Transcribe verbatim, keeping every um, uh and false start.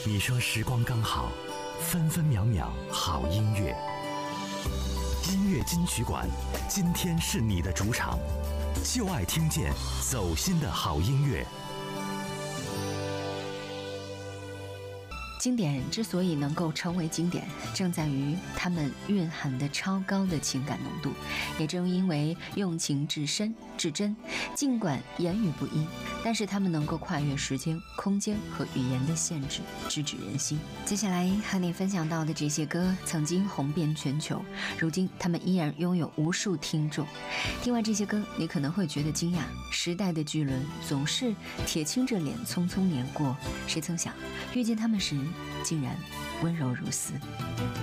你说时光刚好，分分秒秒好音乐。音乐金曲馆，今天是你的主场，就爱听见走心的好音乐。 经典之所以能够成为经典，正在于它们蕴含的超高的情感浓度，也正因为用情至深至真，尽管言语不一，但是它们能够跨越时间、空间和语言的限制，直指人心。接下来和你分享到的这些歌曾经红遍全球，如今他们依然拥有无数听众。听完这些歌，你可能会觉得惊讶，时代的巨轮总是铁青着脸匆匆碾过，谁曾想遇见他们时竟然温柔如丝。